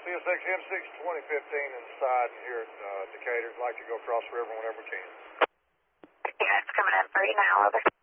CSX M6 2015 inside here at Decatur. I'd like to go across the river whenever we can. Yeah, it's coming in for you now, over.